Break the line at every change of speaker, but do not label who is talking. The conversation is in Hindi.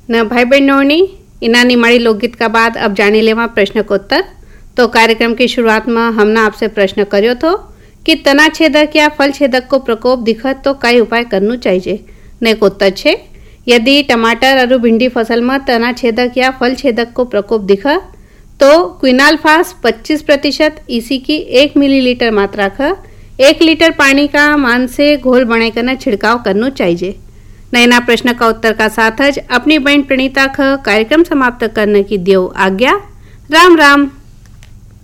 न भाई बहनों इना निमाड़ी लोकगीत का बाद अब जानी लेवा प्रश्न को उत्तर। तो कार्यक्रम की शुरुआत में हमने आपसे प्रश्न कर्यो थो कि तना छेदक या फल छेदक को प्रकोप दिखत तो कई उपाय करना चाहिए। ने को उत्तर छे यदि टमाटर और भिंडी फसल में तना छेदक या फल छेदक को प्रकोप दिखा तो क्विनाल्फास 25% इसी की 1 मिलीलीटर मात्रा का 1 लीटर पानी का मान से घोल बनाकर छिड़काव करना चाहिए। नैना प्रश्न का उत्तर का साथ अपनी बहन प्रणीता का कार्यक्रम समाप्त करने की देव आज्ञा। राम राम।